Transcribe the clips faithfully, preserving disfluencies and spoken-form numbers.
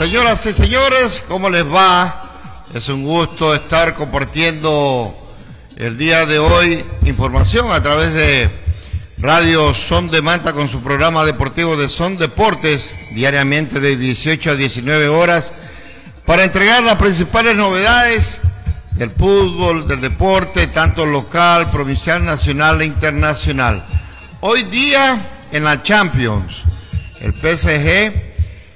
Señoras y señores, ¿cómo les va? Es un gusto estar compartiendo el día de hoy información a través de Radio Son de Manta con su programa deportivo de Son Deportes, diariamente de dieciocho a diecinueve horas, para entregar las principales novedades del fútbol, del deporte, tanto local, provincial, nacional e internacional. Hoy día en la Champions, el P S G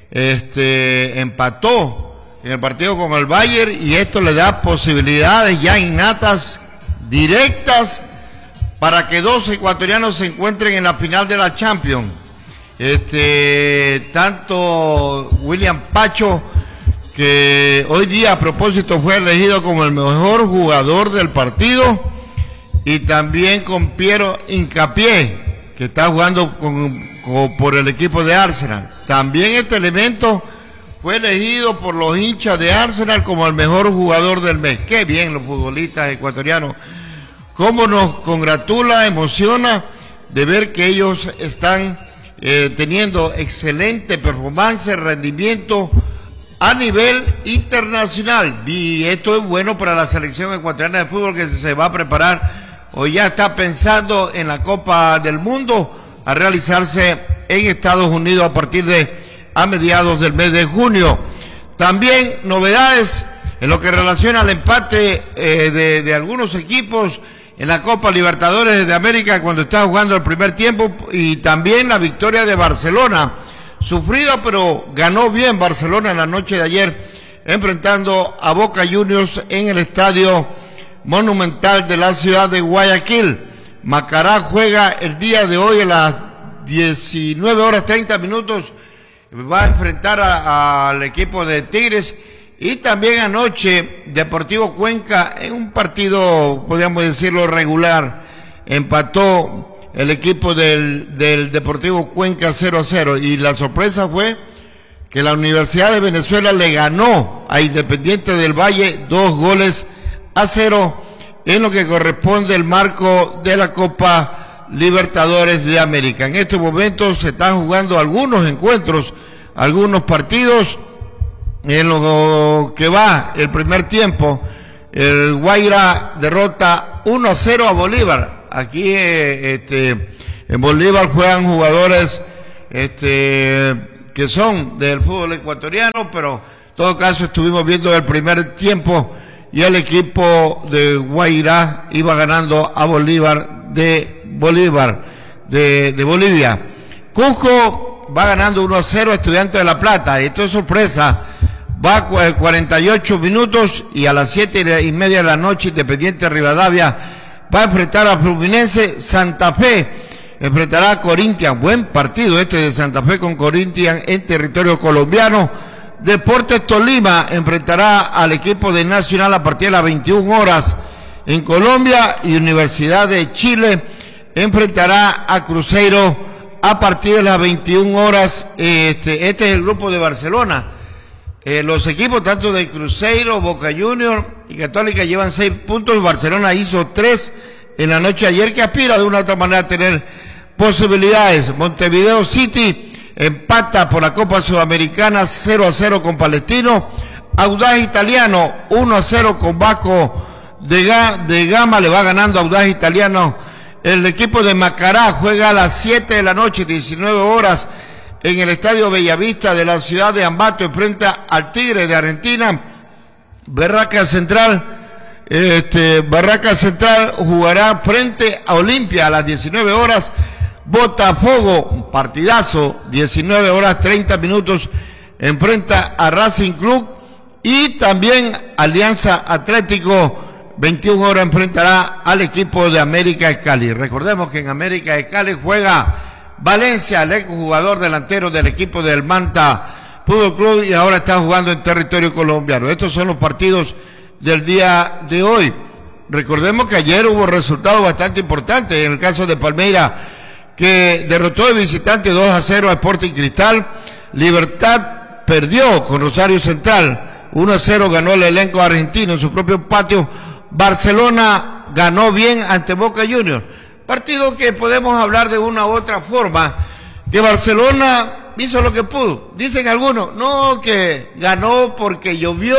este, empató en el partido con el Bayern y esto le da posibilidades ya innatas, directas, para que dos ecuatorianos se encuentren en la final de la Champions. Este, tanto William Pacho, que hoy día a propósito fue elegido como el mejor jugador del partido, y también con Piero Hincapié, que está jugando con, con, por el equipo de Arsenal. También este elemento fue elegido por los hinchas de Arsenal como el mejor jugador del mes. Qué bien los futbolistas ecuatorianos. Cómo nos congratula, emociona de ver que ellos están eh, teniendo excelente performance, rendimiento a nivel internacional. Y esto es bueno para la selección ecuatoriana de fútbol, que se va a preparar o ya está pensando en la Copa del Mundo a realizarse en Estados Unidos a partir de a mediados del mes de junio. También novedades en lo que relaciona al empate eh, de, de algunos equipos en la Copa Libertadores de América cuando está jugando el primer tiempo, y también la victoria de Barcelona, sufrida pero ganó bien Barcelona en la noche de ayer, enfrentando a Boca Juniors en el estadio Monumental de la ciudad de Guayaquil. Macará juega el día de hoy a las diecinueve horas treinta minutos, va a enfrentar al equipo de Tigres. Y también anoche Deportivo Cuenca, en un partido podríamos decirlo regular, empató el equipo del, del Deportivo Cuenca cero a cero, y la sorpresa fue que la Universidad de Venezuela le ganó a Independiente del Valle dos goles a cero en lo que corresponde al marco de la Copa Libertadores de América. En estos momentos se están jugando algunos encuentros, algunos partidos. En lo que va el primer tiempo, el Guaira derrota uno a cero a Bolívar. Aquí eh, este, en Bolívar juegan jugadores este, que son del fútbol ecuatoriano, pero en todo caso estuvimos viendo el primer tiempo y el equipo de Guaira iba ganando a Bolívar de Bolívar, de, de Bolivia. Cusco va ganando uno a cero a Estudiantes de La Plata. Esto es sorpresa. Va a cuarenta y ocho minutos y a las siete y media de la noche Independiente Rivadavia va a enfrentar a Fluminense. Santa Fe enfrentará a Corinthians. Buen partido este de Santa Fe con Corinthians en territorio colombiano. Deportes Tolima enfrentará al equipo de Nacional a partir de las veintiuna horas en Colombia, y Universidad de Chile enfrentará a Cruzeiro a partir de las veintiuna horas. Este, este es el grupo de Barcelona. Eh, los equipos tanto de Cruzeiro, Boca Juniors y Católica llevan seis puntos. Barcelona hizo tres en la noche de ayer, que aspira de una u otra manera a tener posibilidades. Montevideo City empata por la Copa Sudamericana cero a cero con Palestino. Audaz Italiano uno a cero con Vasco de, Ga de Gama, le va ganando Audaz Italiano. El equipo de Macará juega a las siete de la noche, diecinueve horas, en el Estadio Bellavista de la ciudad de Ambato, enfrenta al Tigre de Argentina. Barraca Central, este, Barraca Central jugará frente a Olimpia a las diecinueve horas. Botafogo, un partidazo, diecinueve horas treinta minutos, enfrenta a Racing Club. Y también Alianza Atlético, veintiuna horas, enfrentará al equipo de América de Cali. Recordemos que en América de Cali juega Valencia, el exjugador delantero del equipo del Manta Fútbol Club, y ahora está jugando en territorio colombiano. Estos son los partidos del día de hoy. Recordemos que ayer hubo resultados bastante importantes. En el caso de Palmeiras, que derrotó de visitante dos a cero a Sporting Cristal. Libertad perdió con Rosario Central uno a cero, ganó el elenco argentino en su propio patio. Barcelona ganó bien ante Boca Juniors. Partido que podemos hablar de una u otra forma, que Barcelona hizo lo que pudo. Dicen algunos, no, que ganó porque llovió,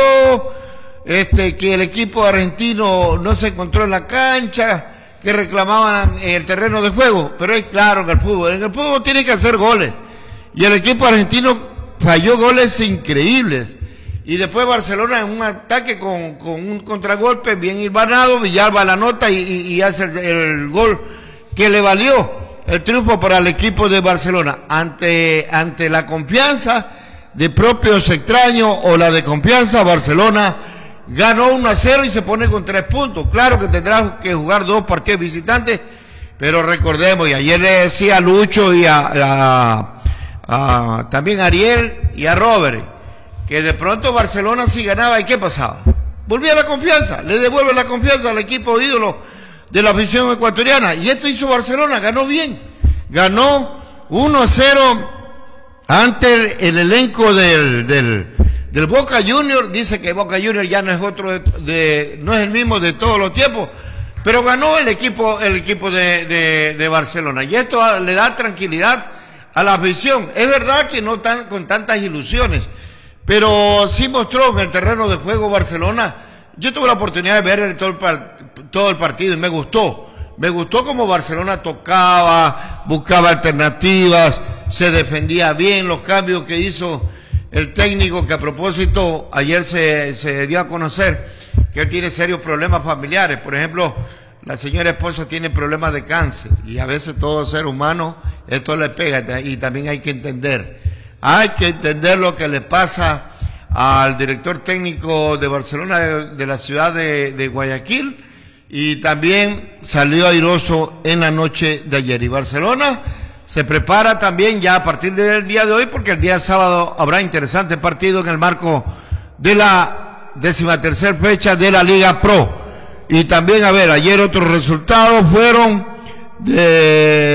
este, que el equipo argentino no se encontró en la cancha, que reclamaban en el terreno de juego. Pero es claro que el fútbol, en el fútbol tiene que hacer goles. Y el equipo argentino falló goles increíbles. Y después Barcelona en un ataque con, con un contragolpe bien hilvanado, Villalba la nota y, y, y hace el, el gol que le valió el triunfo para el equipo de Barcelona. Ante, ante la confianza de propios extraños o la de confianza, Barcelona ganó uno a cero y se pone con tres puntos. Claro que tendrá que jugar dos partidos visitantes, pero recordemos, y ayer le decía a Lucho y a, a, a también a Ariel y a Robert, que de pronto Barcelona sí ganaba, ¿y qué pasaba? Volvía la confianza, le devuelve la confianza al equipo ídolo de la afición ecuatoriana, y esto hizo Barcelona, ganó bien, ganó uno a cero ante el elenco del, del, del Boca Juniors. Dice que Boca Juniors ya no es otro de, de, no es el mismo de todos los tiempos, pero ganó el equipo, el equipo de, de, de Barcelona, y esto le da tranquilidad a la afición. Es verdad que no tan con tantas ilusiones, pero sí mostró en el terreno de juego Barcelona. Yo tuve la oportunidad de ver el, todo, el, todo el partido y me gustó. Me gustó como Barcelona tocaba, buscaba alternativas, se defendía bien, los cambios que hizo el técnico, que a propósito ayer se, se dio a conocer que él tiene serios problemas familiares. Por ejemplo, la señora esposa tiene problemas de cáncer y a veces todo ser humano esto le pega, y también hay que entender. Hay que entender lo que le pasa al director técnico de Barcelona, de, de la ciudad de, de Guayaquil, y también salió airoso en la noche de ayer. Y Barcelona se prepara también ya a partir del día de hoy, porque el día sábado habrá interesante partido en el marco de la decimatercer fecha de la Liga Pro. Y también, a ver, ayer otros resultados fueron de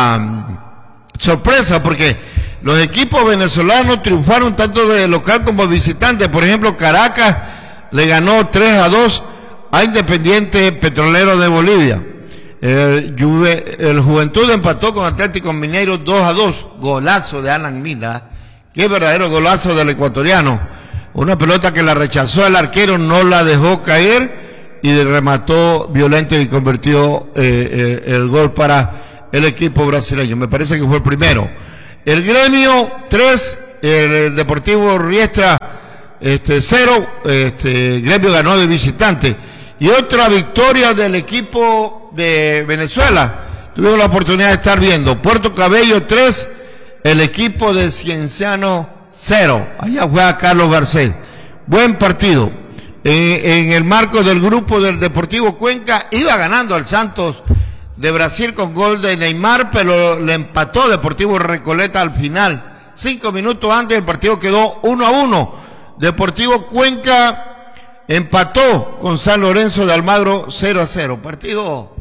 la sorpresa, porque los equipos venezolanos triunfaron tanto de local como visitante. Por ejemplo, Caracas le ganó tres a dos a Independiente Petrolero de Bolivia. El, Juve, el Juventud empató con Atlético Mineiro dos a dos. Golazo de Alan Mina. Qué verdadero golazo del ecuatoriano. Una pelota que la rechazó el arquero, no la dejó caer y remató violento y convirtió eh, eh, el gol para el equipo brasileño. Me parece que fue el primero. El Gremio tres, el Deportivo Riestra este, cero, este, Gremio ganó de visitante. Y otra victoria del equipo de Venezuela. Tuvimos la oportunidad de estar viendo. Puerto Cabello tres, el equipo de Cienciano cero. Allá juega Carlos Garcés. Buen partido. En, en el marco del grupo del Deportivo Cuenca, iba ganando al Santos de Brasil con gol de Neymar, pero le empató Deportivo Recoleta al final. Cinco minutos antes el partido quedó uno a uno. Deportivo Cuenca empató con San Lorenzo de Almagro cero a cero. Partido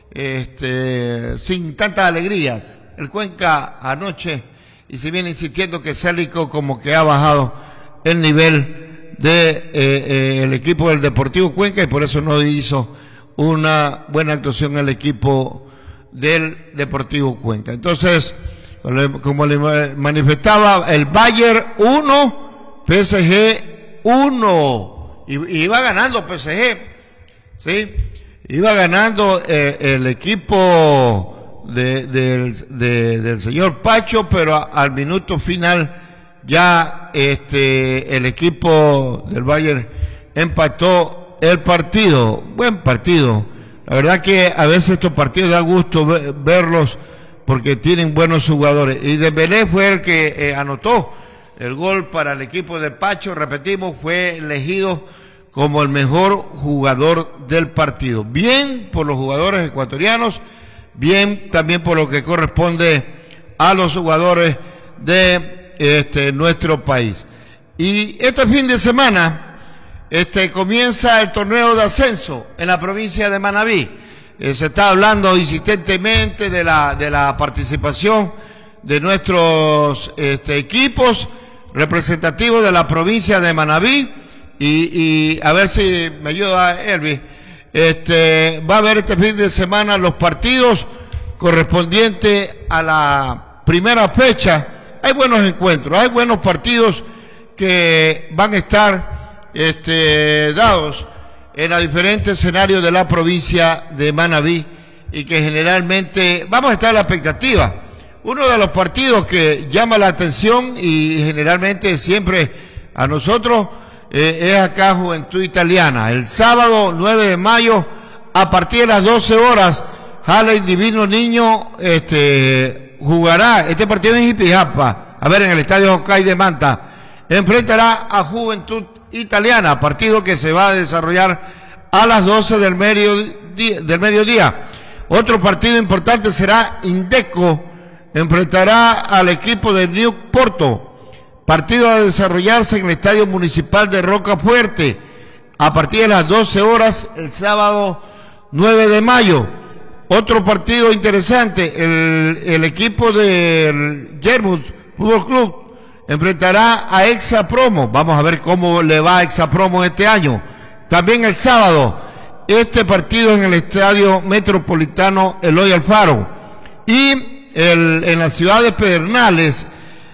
este, sin tantas alegrías. El Cuenca anoche, y se viene insistiendo que Célico como que ha bajado el nivel de eh, eh, el equipo del Deportivo Cuenca, y por eso no hizo una buena actuación el equipo del Deportivo Cuenca. Entonces, como le manifestaba, el Bayern uno, P S G uno, y iba ganando P S G, ¿sí? Iba ganando eh, el equipo de, de, de, del señor Pacho, pero a, al minuto final ya este el equipo del Bayern empató el partido. Buen partido. La verdad que a veces estos partidos da gusto verlos porque tienen buenos jugadores. Y Dembélé fue el que eh, anotó el gol para el equipo de Pacho. Repetimos, fue elegido como el mejor jugador del partido. Bien por los jugadores ecuatorianos, bien también por lo que corresponde a los jugadores de este, nuestro país. Y este fin de semana Este, comienza el torneo de ascenso en la provincia de Manabí. Eh, se está hablando insistentemente de la, de la participación de nuestros este, equipos representativos de la provincia de Manabí. Y, y a ver si me ayuda Elvis. Este, va a haber este fin de semana los partidos correspondientes a la primera fecha hay buenos encuentros, hay buenos partidos que van a estar este, dados en los diferentes escenarios de la provincia de Manabí y que generalmente vamos a estar a la expectativa. Uno de los partidos que llama la atención y generalmente siempre a nosotros eh, es acá Juventud Italiana. El sábado nueve de mayo a partir de las doce horas, Harley Divino Niño este, jugará este partido en Jipijapa, a ver, en el Estadio Jocay de Manta. Enfrentará a Juventud Italiana, partido que se va a desarrollar a las doce del mediodía. Del mediodía. Otro partido importante será Indeco, enfrentará al equipo de New Porto, partido a desarrollarse en el Estadio Municipal de Rocafuerte, a partir de las doce horas, el sábado nueve de mayo. Otro partido interesante, el, el equipo de Yermouth Fútbol Club enfrentará a Exapromo. Vamos a ver cómo le va a Exapromo este año. También el sábado, este partido en el Estadio Metropolitano Eloy Alfaro. Y el, en la ciudad de Pedernales,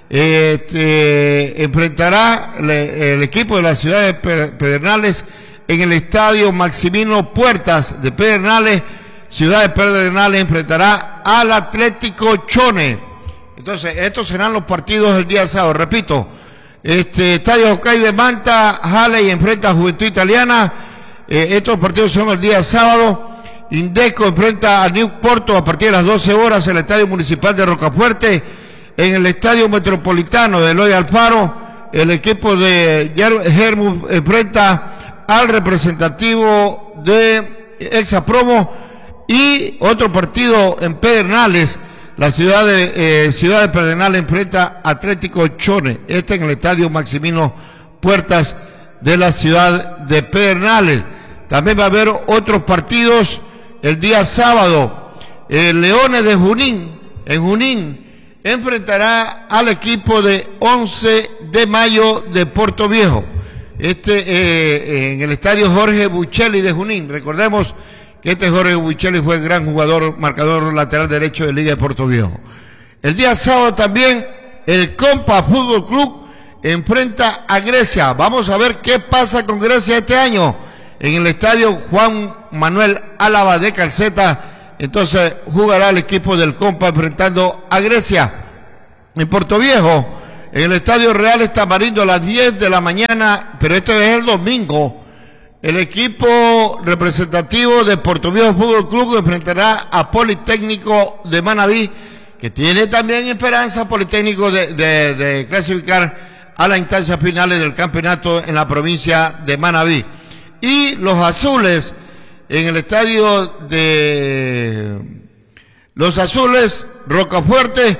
este, enfrentará le, el equipo de la ciudad de Pedernales en el Estadio Maximino Puertas de Pedernales. Ciudad de Pedernales enfrentará al Atlético Chone. Entonces, estos serán los partidos del día sábado. Repito, este Estadio Jocay de Manta, Harley enfrenta a Juventud Italiana. Eh, estos partidos son el día sábado. Indeco enfrenta a New Porto a partir de las doce horas en el Estadio Municipal de Rocafuerte. En el Estadio Metropolitano de Eloy Alfaro, el equipo de Yermouth enfrenta al representativo de Exapromo. Y otro partido en Pedernales, la ciudad de, eh, ciudad de Pedernales enfrenta a Atlético Chone, este en el Estadio Maximino Puertas de la ciudad de Pedernales. También va a haber otros partidos el día sábado. El Leones de Junín, en Junín, enfrentará al equipo de once de mayo de Puerto Viejo, este eh, en el Estadio Jorge Buchelli de Junín. Recordemos que este Jorge Buchelli fue el gran jugador, marcador lateral derecho de Liga de Puerto Viejo. El día sábado también, el Compa Fútbol Club enfrenta a Grecia. Vamos a ver qué pasa con Grecia este año. En el estadio Juan Manuel Álava de Calceta, entonces jugará el equipo del Compa enfrentando a Grecia. En Puerto Viejo, en el estadio Real Tamarindo a las diez de la mañana, pero este es el domingo. El equipo representativo de Puerto Viejo Fútbol Club enfrentará a Politécnico de Manabí, que tiene también esperanza Politécnico de, de, de clasificar a las instancias finales del campeonato en la provincia de Manabí. Y los azules, en el estadio de los azules, Rocafuerte,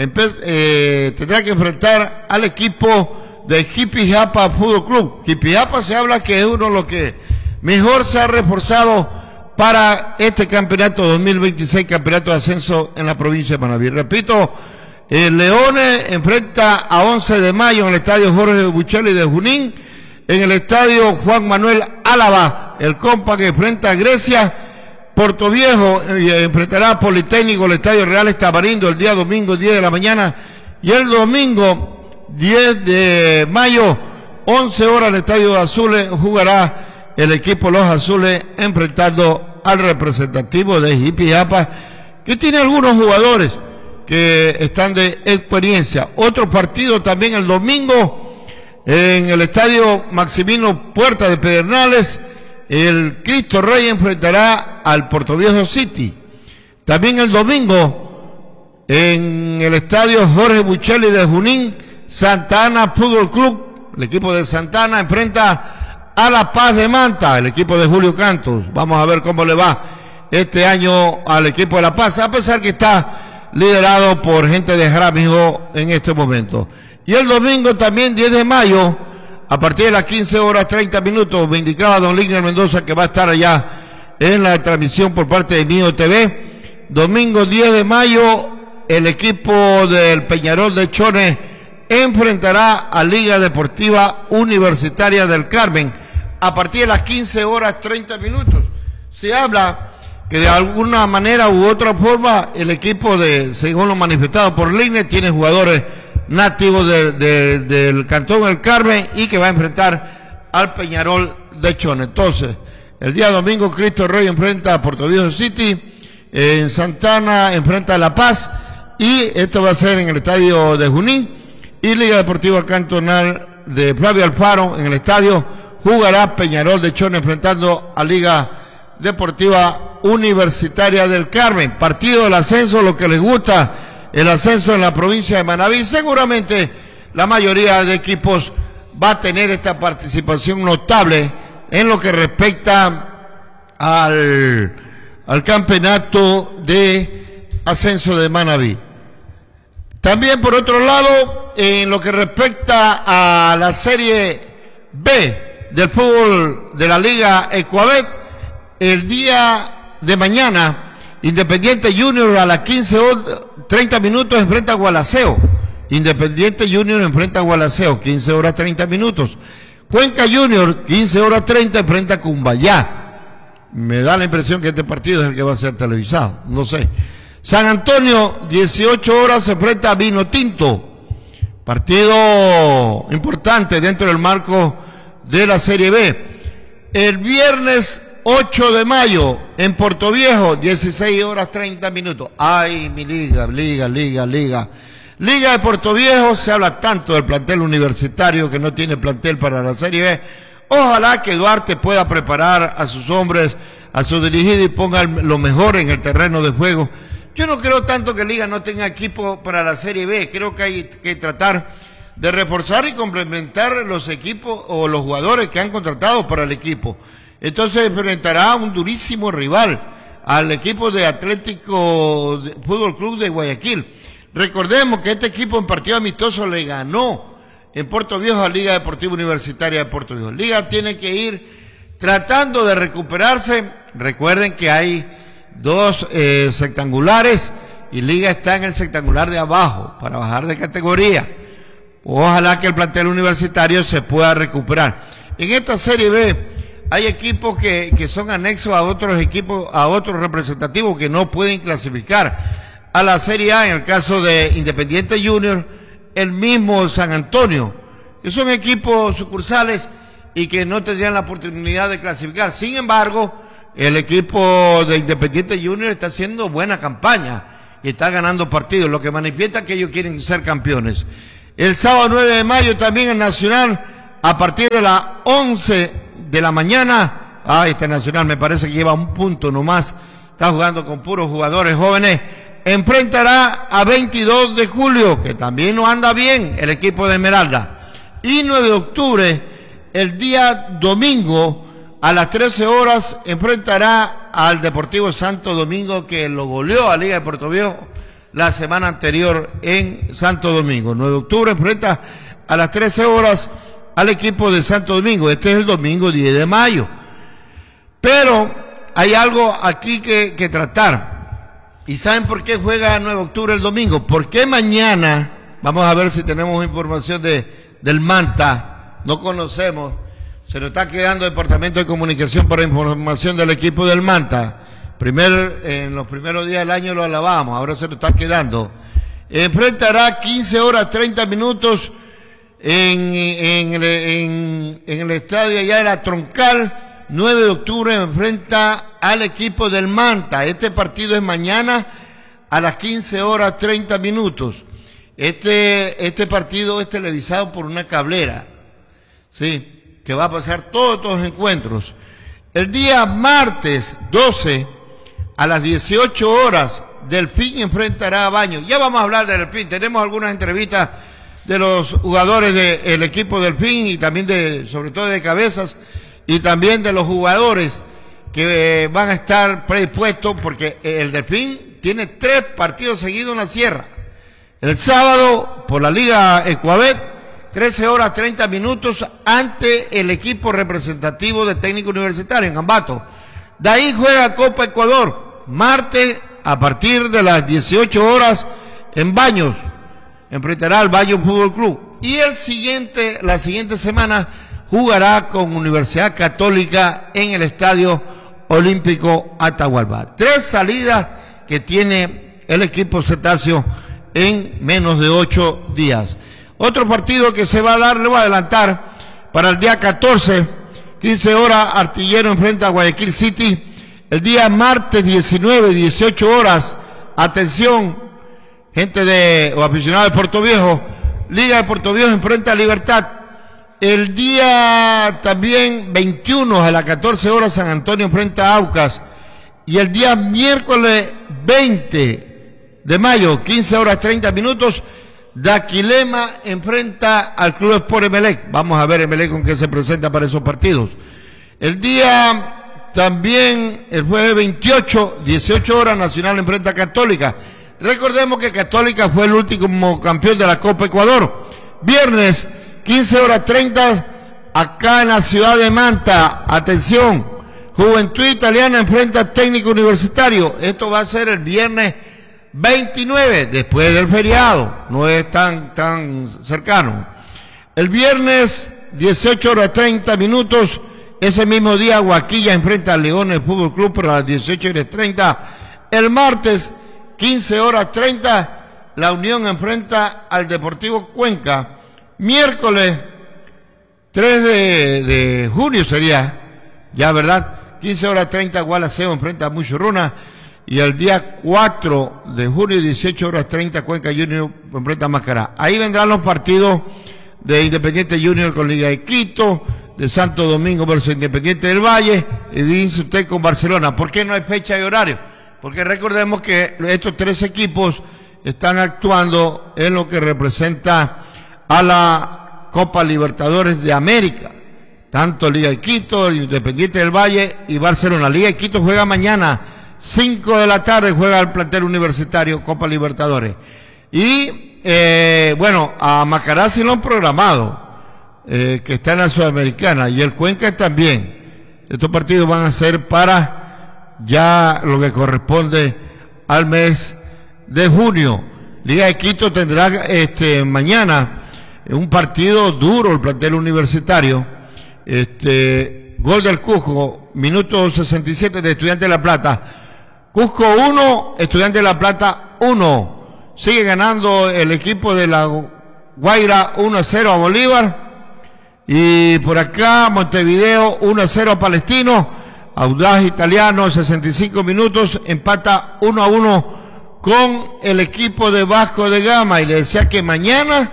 eh, tendrá que enfrentar al equipo de Jipijapa Fútbol Club. Jipijapa se habla que es uno de los que mejor se ha reforzado para este campeonato dos mil veintiséis, campeonato de ascenso en la provincia de Manabí. Repito, el Leones enfrenta a once de mayo en el estadio Jorge Buchelli de Junín. En el estadio Juan Manuel Álava, el Compa que enfrenta a Grecia. Puerto Viejo eh, enfrentará a Politécnico, el estadio Real Tamarindo el día domingo diez de la mañana. Y el domingo diez de mayo, once horas, el estadio Azules jugará el equipo Los Azules enfrentando al representativo de Jipijapa, que tiene algunos jugadores que están de experiencia. Otro partido también el domingo en el estadio Maximino Puerta de Pedernales, el Cristo Rey enfrentará al Puerto Viejo City. También el domingo en el estadio Jorge Buchelli de Junín, Santa Ana Fútbol Club, el equipo de Santa Ana enfrenta a La Paz de Manta, el equipo de Julio Cantos. Vamos a ver cómo le va este año al equipo de La Paz, a pesar que está liderado por gente de Jaramillo en este momento. Y el domingo también diez de mayo, a partir de las quince horas treinta minutos, me indicaba don Ligner Mendoza que va a estar allá en la transmisión por parte de Mío T V. Domingo diez de mayo, el equipo del Peñarol de Chone enfrentará a Liga Deportiva Universitaria del Carmen a partir de las quince horas treinta minutos. Se habla que de alguna manera u otra forma el equipo de, según lo manifestado por Ligner, tiene jugadores nativo de, de, del Cantón El Carmen y que va a enfrentar al Peñarol de Chone. Entonces, el día domingo Cristo Rey enfrenta a Puerto Viejo City, en Santana enfrenta a La Paz y esto va a ser en el estadio de Junín, y Liga Deportiva Cantonal de Flavio Alfaro en el estadio jugará Peñarol de Chone enfrentando a Liga Deportiva Universitaria del Carmen. Partido del ascenso, lo que les gusta, el ascenso en la provincia de Manabí. Seguramente la mayoría de equipos va a tener esta participación notable en lo que respecta al, al campeonato de ascenso de Manabí. También por otro lado, en lo que respecta a la Serie B del fútbol de la Liga Ecuabet, el día de mañana, Independiente Junior a las quince horas treinta minutos enfrenta a Gualaceo. Independiente Junior enfrenta a Gualaceo, quince horas treinta minutos. Cuenca Junior, quince horas treinta, enfrenta a Cumbayá. Me da la impresión que este partido es el que va a ser televisado, no sé. San Antonio, dieciocho horas, se enfrenta a Vino Tinto. Partido importante dentro del marco de la Serie B. El viernes ocho de mayo, en Puerto Viejo, dieciséis horas treinta minutos. Ay, mi liga, liga, liga, liga. Liga de Puerto Viejo, se habla tanto del plantel universitario que no tiene plantel para la Serie B. Ojalá que Duarte pueda preparar a sus hombres, a su dirigido y ponga lo mejor en el terreno de juego. Yo no creo tanto que Liga no tenga equipo para la Serie B. Creo que hay que tratar de reforzar y complementar los equipos o los jugadores que han contratado para el equipo. Entonces enfrentará a un durísimo rival, al equipo de Atlético Fútbol Club de Guayaquil. Recordemos que este equipo en partido amistoso le ganó en Puerto Viejo a Liga Deportiva Universitaria de Puerto Viejo. Liga tiene que ir tratando de recuperarse. Recuerden que hay dos eh, sectangulares y Liga está en el sectangular de abajo para bajar de categoría. Ojalá que el plantel universitario se pueda recuperar. En esta Serie B hay equipos que, que son anexos a otros equipos, a otros representativos que no pueden clasificar a la Serie A, en el caso de Independiente Junior, el mismo San Antonio, que son equipos sucursales y que no tendrían la oportunidad de clasificar. Sin embargo, el equipo de Independiente Junior está haciendo buena campaña y está ganando partidos, lo que manifiesta que ellos quieren ser campeones. El sábado nueve de mayo también el Nacional, a partir de las once de la mañana, ah, este Nacional me parece que lleva un punto nomás, está jugando con puros jugadores jóvenes, enfrentará a veintidós de julio, que también no anda bien el equipo de Esmeralda. Y nueve de octubre, el día domingo, a las trece horas, enfrentará al Deportivo Santo Domingo, que lo goleó a Liga de Puerto Viejo la semana anterior en Santo Domingo. nueve de octubre enfrenta a las trece horas al equipo de Santo Domingo. Este es el domingo diez de mayo. Pero hay algo aquí que, que tratar. ¿Y saben por qué juega nueve de octubre el domingo? Porque mañana, vamos a ver si tenemos información de, del Manta, no conocemos, se nos está quedando el Departamento de Comunicación para información del equipo del Manta. Primer, en los primeros días del año lo alabamos, ahora se nos está quedando. Enfrentará quince horas treinta minutos en, en, en, en, en el estadio allá de la Troncal. nueve de octubre enfrenta al equipo del Manta. Este partido es mañana a las quince horas treinta minutos. Este, este partido es televisado por una cablera, sí, que va a pasar todos los encuentros. El día martes doce a las dieciocho horas, Delfín enfrentará a Baños. Ya vamos a hablar de Delfín. Tenemos algunas entrevistas de los jugadores del equipo Delfín y también de, sobre todo de Cabezas, y también de los jugadores que van a estar predispuestos, porque el Delfín tiene tres partidos seguidos en la Sierra. El sábado, por la Liga Ecuabet, trece horas treinta minutos ante el equipo representativo de Técnico Universitario en Ambato. De ahí juega Copa Ecuador, martes a partir de las dieciocho horas en Baños. Enfrentará al Baños Fútbol Club. Y el siguiente, la siguiente semana jugará con Universidad Católica en el Estadio Olímpico Atahualpa. Tres salidas que tiene el equipo cetáceo en menos de ocho días. Otro partido que se va a dar, le voy a adelantar, para el día catorce, quince horas, Artillero enfrenta a Guayaquil City. El día martes diecinueve, dieciocho horas, atención, gente de, o aficionados de Puerto Viejo, Liga de Puerto Viejo enfrenta a Libertad. El día también veintiuno, a las catorce horas, San Antonio enfrenta a Aucas. Y el día miércoles veinte de mayo, quince horas treinta minutos, Daquilema enfrenta al Club Sport Emelec. Vamos a ver Emelec con qué se presenta para esos partidos. El día también, el jueves veintiocho, dieciocho horas, Nacional enfrenta a Católica. Recordemos que Católica fue el último campeón de la Copa Ecuador. Viernes, quince horas treinta, acá en la ciudad de Manta. Atención, Juventud Italiana enfrenta a Técnico Universitario. Esto va a ser el viernes veintinueve, después del feriado, no es tan, tan cercano. El viernes, dieciocho horas treinta minutos, ese mismo día Guaquilla enfrenta a Leones Fútbol Club para las dieciocho horas treinta. El martes, quince horas treinta, la Unión enfrenta al Deportivo Cuenca. Miércoles, tres de junio sería, ya verdad, quince horas treinta, Gualaceo enfrenta a Muchurruna. Y el día cuatro de junio, dieciocho horas treinta, Cuenca Junior enfrenta a Macará. Ahí vendrán los partidos de Independiente Junior con Liga de Quito, de Santo Domingo versus Independiente del Valle, y dice usted con Barcelona. ¿Por qué no hay fecha y horario? Porque recordemos que estos tres equipos están actuando en lo que representa a la Copa Libertadores de América. Tanto Liga de Quito, Independiente del Valle y Barcelona. Liga de Quito juega mañana, cinco de la tarde, juega el plantel universitario Copa Libertadores. Y, eh, bueno, a Macará sí lo han programado, eh, que está en la Sudamericana, y el Cuenca también. Estos partidos van a ser para ya lo que corresponde al mes de junio. Liga de Quito tendrá este mañana un partido duro, el plantel universitario. Este, gol del Cusco, minuto sesenta y siete de Estudiantes de La Plata. Cusco uno, Estudiantes de La Plata uno. Sigue ganando el equipo de la Guaira uno a cero a Bolívar. Y por acá Montevideo uno a cero a Palestino. Audaz Italiano, sesenta y cinco minutos, empata uno a uno con el equipo de Vasco de Gama. Y le decía que mañana,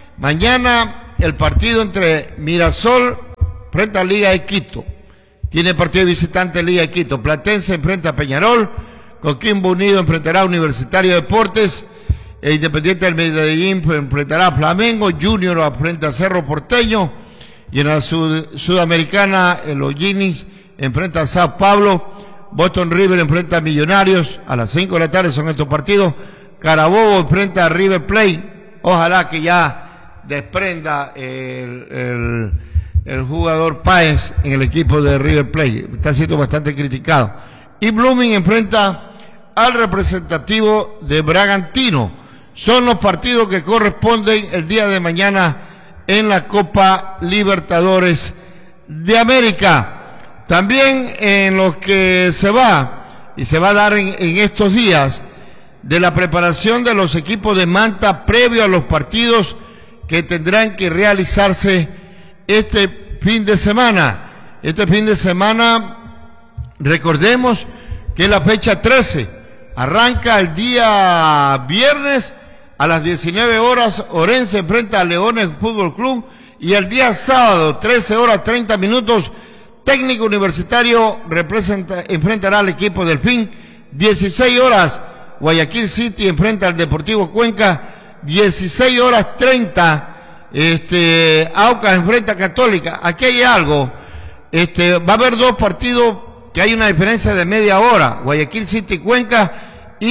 mañana el partido entre Mirasol frente a Liga de Quito. Tiene partido de visitante Liga de Quito. Platense enfrenta a Peñarol. Coquimbo Unido enfrentará a Universitario de Deportes. E Independiente del Medellín enfrentará a Flamengo. Junior enfrenta a Cerro Porteño. Y en la sud Sudamericana, el O'Higgins enfrenta a Sao Paulo. Boston River enfrenta a Millonarios. A las cinco de la tarde son estos partidos. Carabobo enfrenta a River Plate. Ojalá que ya desprenda el, el, el jugador Páez en el equipo de River Plate. Está siendo bastante criticado. Y Blooming enfrenta al representativo de Bragantino. Son los partidos que corresponden el día de mañana en la Copa Libertadores de América. También en los que se va, y se va a dar en, en estos días, de la preparación de los equipos de Manta previo a los partidos que tendrán que realizarse este fin de semana. Este fin de semana, recordemos que es la fecha trece. Arranca el día viernes a las diecinueve horas, Orense enfrenta a Leones Fútbol Club, y el día sábado, trece horas treinta minutos, Técnico Universitario representa, enfrentará al equipo Delfín. dieciséis horas, Guayaquil City enfrenta al Deportivo Cuenca. dieciséis horas treinta, este, Aucas enfrenta a Católica. Aquí hay algo, este, va a haber dos partidos que hay una diferencia de media hora, Guayaquil City Cuenca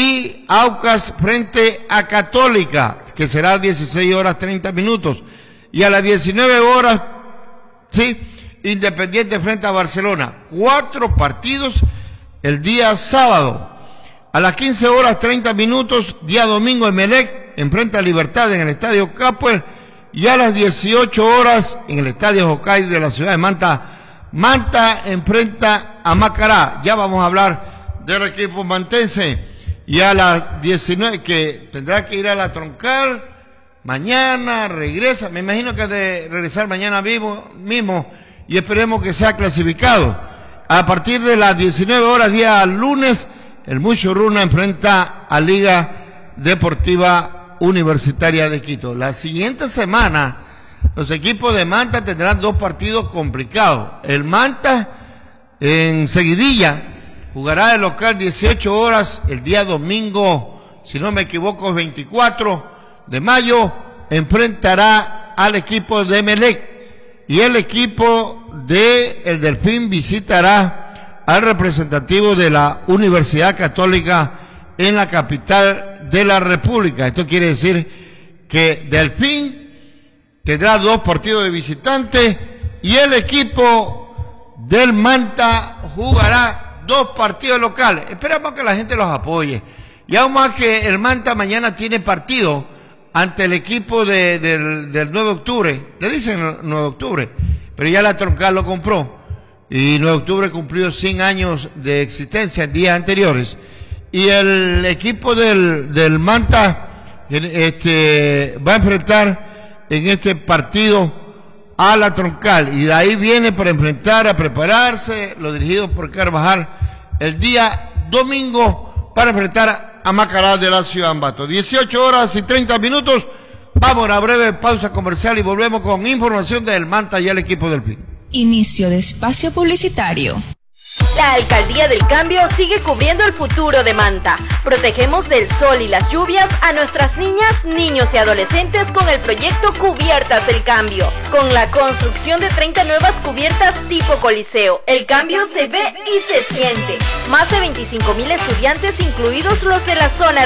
y Aucas frente a Católica, que será a dieciséis horas treinta minutos. Y a las diecinueve horas, sí, Independiente frente a Barcelona. Cuatro partidos el día sábado. A las quince horas treinta minutos, día domingo, Emelec enfrenta a Libertad en el Estadio Capuel. Y a las dieciocho horas, en el Estadio Jocay de la ciudad de Manta, Manta enfrenta a Macará. Ya vamos a hablar del equipo mantense. Y a las diecinueve, que tendrá que ir a la Troncal, mañana regresa, me imagino que ha de regresar mañana mismo, mismo y esperemos que sea clasificado. A partir de las diecinueve horas, día lunes, el Muchurruna enfrenta a Liga Deportiva Universitaria de Quito. La siguiente semana, los equipos de Manta tendrán dos partidos complicados. El Manta, en seguidilla, jugará de local dieciocho horas el día domingo, si no me equivoco, veinticuatro de mayo, enfrentará al equipo de Emelec, y el equipo de El Delfín visitará al representativo de la Universidad Católica en la capital de la República. Esto quiere decir que Delfín tendrá dos partidos de visitante y el equipo del Manta jugará dos partidos locales. Esperamos que la gente los apoye. Y aún más que el Manta mañana tiene partido ante el equipo de, del, del nueve de octubre. Le dicen nueve de octubre, pero ya la Troncal lo compró. Y nueve de octubre cumplió cien años de existencia en días anteriores. Y el equipo del, del Manta este, va a enfrentar en este partido a la Troncal. Y de ahí viene para enfrentar, a prepararse, lo dirigido por Carvajal, el día domingo para enfrentar a Macará de la Ciudad de Ambato. dieciocho horas y treinta minutos. Vamos a una breve pausa comercial y volvemos con información del Manta y el equipo del Delfín. Inicio de espacio publicitario. La Alcaldía del Cambio sigue cubriendo el futuro de Manta. Protegemos del sol y las lluvias a nuestras niñas, niños y adolescentes con el proyecto Cubiertas del Cambio, con la construcción de treinta nuevas cubiertas tipo Coliseo. El cambio se ve y se siente. Más de veinticinco mil estudiantes, incluidos los de la zona